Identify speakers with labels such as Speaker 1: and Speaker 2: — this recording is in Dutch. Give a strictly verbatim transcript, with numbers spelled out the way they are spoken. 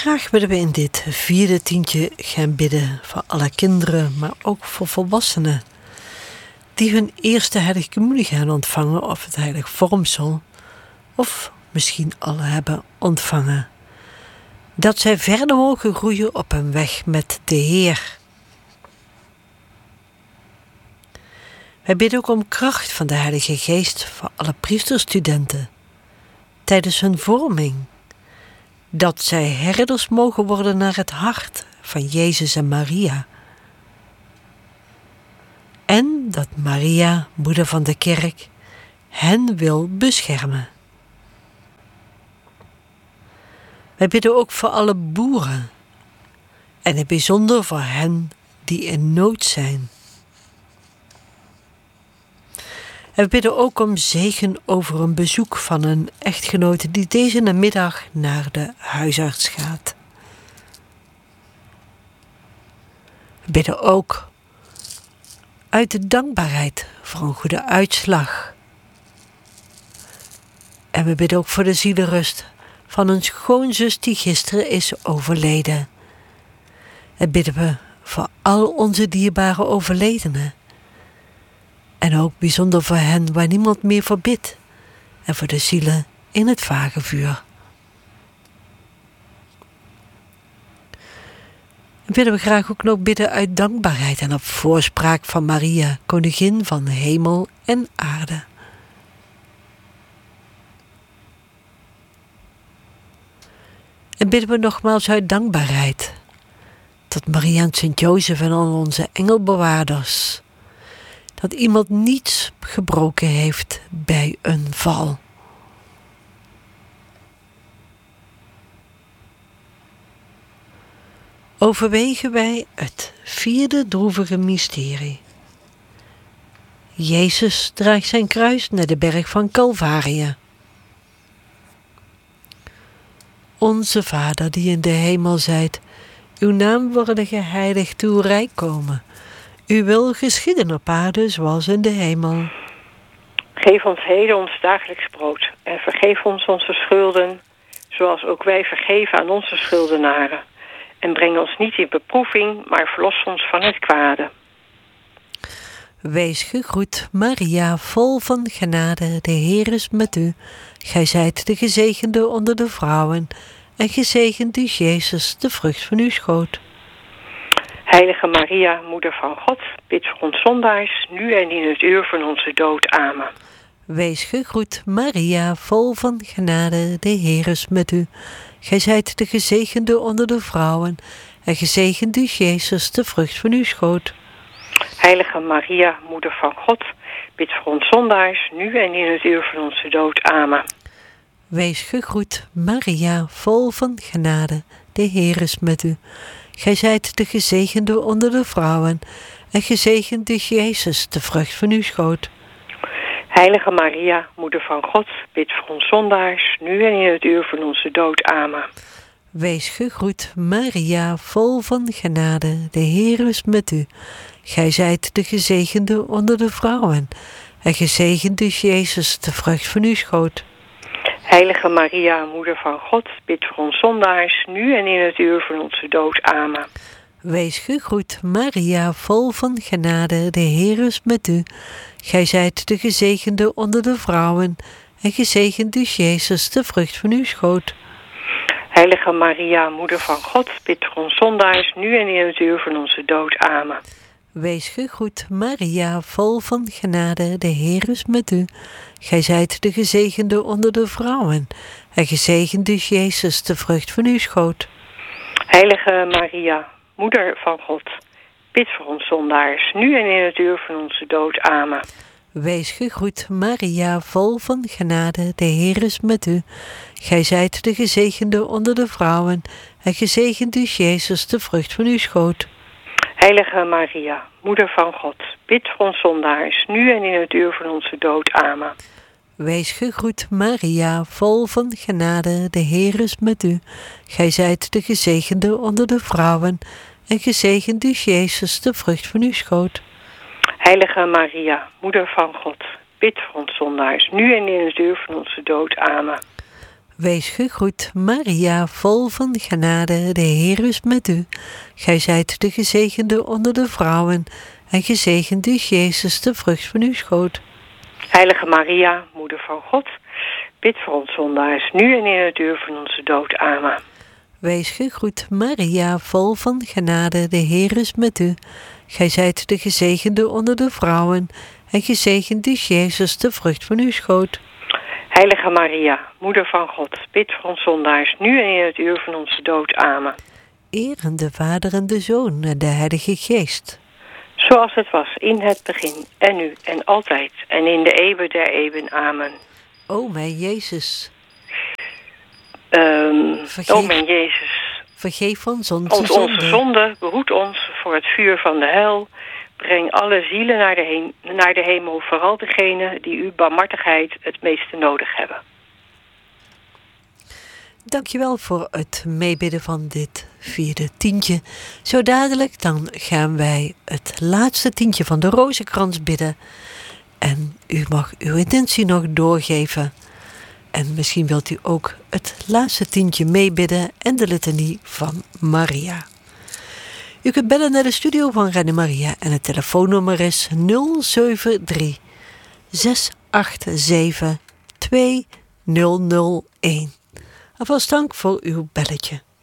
Speaker 1: Graag willen we in dit vierde tientje gaan bidden voor alle kinderen, maar ook voor volwassenen die hun eerste heilige communie gaan ontvangen of het heilig vormsel, of misschien al hebben ontvangen. Dat zij verder mogen groeien op hun weg met de Heer. Wij bidden ook om kracht van de Heilige Geest voor alle priesterstudenten tijdens hun vorming. Dat zij herders mogen worden naar het hart van Jezus en Maria. En dat Maria, moeder van de kerk, hen wil beschermen. Wij bidden ook voor alle boeren en in het bijzonder voor hen die in nood zijn. En we bidden ook om zegen over een bezoek van een echtgenote die deze namiddag naar de huisarts gaat. We bidden ook uit de dankbaarheid voor een goede uitslag. En we bidden ook voor de zielenrust van een schoonzus die gisteren is overleden. En bidden we voor al onze dierbare overledenen. En ook bijzonder voor hen waar niemand meer voor bidt. En voor de zielen in het vagevuur. En willen we graag ook nog bidden uit dankbaarheid en op voorspraak van Maria, koningin van hemel en aarde. En bidden we nogmaals uit dankbaarheid tot Maria en Sint-Jozef en al onze engelbewaarders. Dat iemand niets gebroken heeft bij een val. Overwegen wij het vierde droevige mysterie. Jezus draagt zijn kruis naar de berg van Calvarië. Onze Vader die in de hemel zijt, uw naam worden geheiligd, uw rijk komen. Uw wil geschieden op aarde zoals in de hemel.
Speaker 2: Geef ons heden ons dagelijks brood en vergeef ons onze schulden, zoals ook wij vergeven aan onze schuldenaren. En breng ons niet in beproeving, maar verlos ons van het kwade.
Speaker 1: Wees gegroet, Maria, vol van genade, de Heer is met u. Gij zijt de gezegende onder de vrouwen, en gezegend is Jezus, de vrucht van uw schoot.
Speaker 2: Heilige Maria, moeder van God, bid voor ons zondaars, nu en in het uur van onze dood. Amen.
Speaker 1: Wees gegroet, Maria, vol van genade, de Heer is met u. Gij zijt de gezegende onder de vrouwen, en gezegend is Jezus, de vrucht van uw schoot.
Speaker 2: Heilige Maria, moeder van God, bid voor ons zondaars, nu en in het uur van onze dood. Amen.
Speaker 1: Wees gegroet, Maria, vol van genade, de Heer is met u. Gij zijt de gezegende onder de vrouwen, en gezegend is Jezus, de vrucht van uw schoot.
Speaker 2: Heilige Maria, moeder van God, bid voor ons zondaars, nu en in het uur van onze dood. Amen.
Speaker 1: Wees gegroet, Maria, vol van genade, de Heer is met u. Gij zijt de gezegende onder de vrouwen, en gezegend is Jezus, de vrucht van uw schoot.
Speaker 2: Heilige Maria, moeder van God, bid voor ons zondaars, nu en in het uur van onze dood. Amen.
Speaker 1: Wees gegroet, Maria, vol van genade, de Heer is met u. Gij zijt de gezegende onder de vrouwen, en gezegend is Jezus, de vrucht van uw schoot.
Speaker 2: Heilige Maria, moeder van God, bid voor ons zondaars, nu en in het uur van onze dood. Amen.
Speaker 1: Wees gegroet, Maria, vol van genade, de Heer is met u. Gij zijt de gezegende onder de vrouwen, en gezegend is Jezus, de vrucht van uw schoot.
Speaker 2: Heilige Maria, moeder van God, bid voor ons zondaars, nu en in het uur van onze dood. Amen.
Speaker 1: Wees gegroet, Maria, vol van genade, de Heer is met u. Gij zijt de gezegende onder de vrouwen, en gezegend is Jezus, de vrucht van uw schoot.
Speaker 2: Heilige Maria, moeder van God, bid voor ons zondaars, nu en in het uur van onze dood. Amen.
Speaker 1: Wees gegroet, Maria, vol van genade, de Heer is met u. Gij zijt de gezegende onder de vrouwen, en gezegend is Jezus, de vrucht van uw schoot.
Speaker 2: Heilige Maria, moeder van God, bid voor ons zondaars, nu en in het uur van onze dood. Amen.
Speaker 1: Wees gegroet, Maria, vol van genade, de Heer is met u. Gij zijt de gezegende onder de vrouwen, en gezegend is Jezus, de vrucht van uw schoot.
Speaker 2: Heilige Maria, moeder van God, bid voor ons zondaars, nu en in het uur van onze dood. Amen.
Speaker 1: Wees gegroet, Maria, vol van genade, de Heer is met u. Gij zijt de gezegende onder de vrouwen, en gezegend is Jezus, de vrucht van uw schoot.
Speaker 2: Heilige Maria, moeder van God, bid voor ons zondaars, nu en in het uur van onze dood. Amen.
Speaker 1: Eren de Vader en de Zoon en de Heilige Geest.
Speaker 2: Zoals het was in het begin, en nu en altijd, en in de eeuwen der eeuwen. Amen.
Speaker 1: O mijn Jezus.
Speaker 2: Um,
Speaker 1: Vergeef,
Speaker 2: o mijn Jezus,
Speaker 1: vergeef ons onze
Speaker 2: ons
Speaker 1: zonde.
Speaker 2: onze zonde, behoed ons voor het vuur van de hel. Breng alle zielen naar de, heen, naar de hemel, vooral degenen die uw barmhartigheid het meeste nodig hebben.
Speaker 1: Dankjewel voor het meebidden van dit vierde tientje. Zo dadelijk dan gaan wij het laatste tientje van de Rozenkrans bidden. En u mag uw intentie nog doorgeven. En misschien wilt u ook het laatste tientje meebidden en de litanie van Maria. U kunt bellen naar de studio van Radio Maria en het telefoonnummer is nul zeven drie, zes acht zeven, twee nul nul een. Alvast dank voor uw belletje.